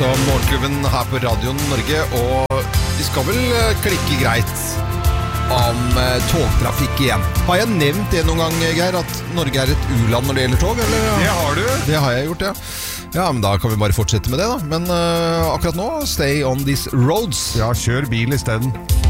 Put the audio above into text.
altså Morgenklubben her på Radio Norge, og vi skal vel klikke greit om togtrafikk igjen. Har jeg nevnt det noen gang, Geir, at Norge er et u-land når det gjelder tog? Eller? Det har du. Det har jeg gjort, ja. Ja, men da kan vi bare fortsette med det da. Men akkurat nå, stay on these roads. Ja, kjør bil i stedet.